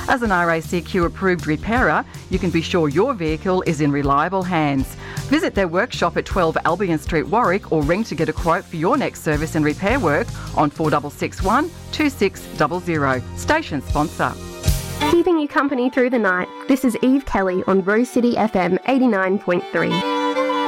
As an RACQ approved repairer, you can be sure your vehicle is in reliable hands. Visit their workshop at 12 Albion Street, Warwick, or ring to get a quote for your next service and repair work on 4661 2600. Station sponsor. Keeping you company through the night, this is Eve Kelly on Rose City FM 89.3.